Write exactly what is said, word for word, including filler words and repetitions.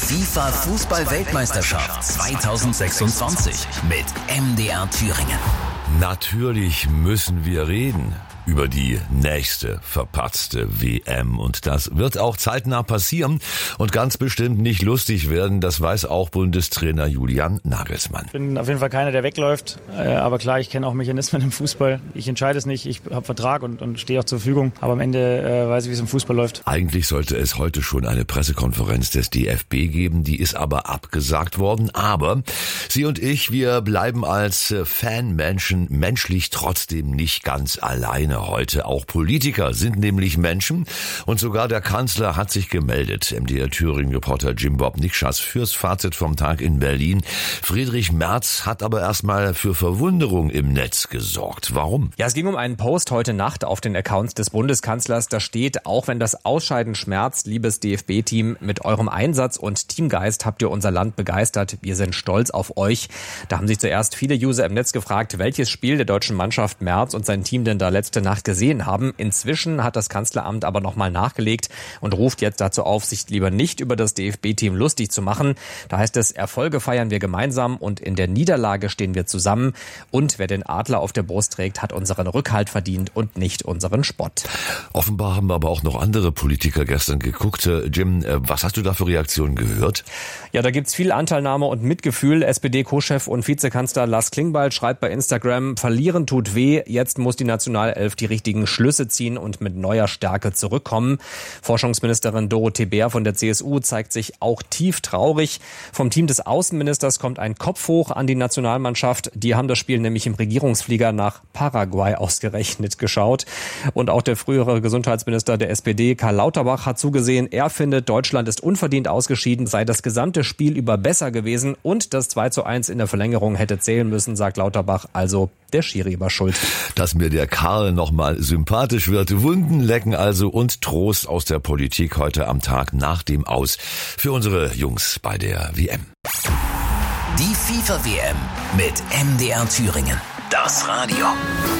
FIFA-Fußball-Weltmeisterschaft zweitausendsechsundzwanzig mit M D R Thüringen. Natürlich müssen wir reden über die nächste verpatzte W M. Und das wird auch zeitnah passieren und ganz bestimmt nicht lustig werden. Das weiß auch Bundestrainer Julian Nagelsmann. Ich bin auf jeden Fall keiner, der wegläuft. Aber klar, ich kenne auch Mechanismen im Fußball. Ich entscheide es nicht. Ich habe Vertrag und, und stehe auch zur Verfügung. Aber am Ende äh, weiß ich, wie es im Fußball läuft. Eigentlich sollte es heute schon eine Pressekonferenz des D F B geben. Die ist aber abgesagt worden. Aber Sie und ich, wir bleiben als Fanmenschen menschlich trotzdem nicht ganz alleine. Heute auch Politiker sind nämlich Menschen und sogar der Kanzler hat sich gemeldet. M D R Thüringen-Reporter Jim Bob Nikschas fürs Fazit vom Tag in Berlin. Friedrich Merz hat aber erstmal für Verwunderung im Netz gesorgt. Warum? Ja, es ging um einen Post heute Nacht auf den Accounts des Bundeskanzlers. Da steht, auch wenn das Ausscheiden schmerzt, liebes D F B-Team, mit eurem Einsatz und Teamgeist habt ihr unser Land begeistert. Wir sind stolz auf euch. Da haben sich zuerst viele User im Netz gefragt, welches Spiel der deutschen Mannschaft Merz und sein Team denn da letzte Nacht gesehen haben. Inzwischen hat das Kanzleramt aber nochmal nachgelegt und ruft jetzt dazu auf, sich lieber nicht über das D F B-Team lustig zu machen. Da heißt es, Erfolge feiern wir gemeinsam und in der Niederlage stehen wir zusammen. Und wer den Adler auf der Brust trägt, hat unseren Rückhalt verdient und nicht unseren Spott. Offenbar haben aber auch noch andere Politiker gestern geguckt. Jim, was hast du da für Reaktionen gehört? Ja, da gibt's viel Anteilnahme und Mitgefühl. S P D-Co-Chef und Vizekanzler Lars Klingbeil schreibt bei Instagram, verlieren tut weh, jetzt muss die Nationalelf die richtigen Schlüsse ziehen und mit neuer Stärke zurückkommen. Forschungsministerin Dorothee Bär von der C S U zeigt sich auch tief traurig. Vom Team des Außenministers kommt ein Kopf hoch an die Nationalmannschaft. Die haben das Spiel nämlich im Regierungsflieger nach Paraguay ausgerechnet geschaut. Und auch der frühere Gesundheitsminister der S P D, Karl Lauterbach, hat zugesehen, er findet, Deutschland ist unverdient ausgeschieden, sei das gesamte Spiel über besser gewesen und das zwei zu eins in der Verlängerung hätte zählen müssen, sagt Lauterbach. Also der Schiri war schuld. Dass mir der Karl nochmal sympathisch wird. Wunden lecken also und Trost aus der Politik heute am Tag nach dem Aus für unsere Jungs bei der W M. Die FIFA-W M mit M D R Thüringen. Das Radio.